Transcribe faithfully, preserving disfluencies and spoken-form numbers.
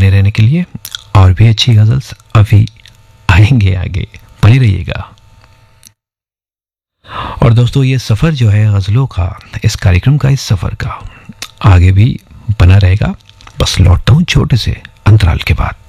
बने रहने के लिए। और भी अच्छी गज़ल्स अभी आएंगे आगे, बने रहिएगा। और दोस्तों, ये सफ़र जो है गज़लों का, इस कार्यक्रम का, इस सफ़र का आगे भी बना रहेगा। बस लौटता हूँ छोटे से अंतराल के बाद।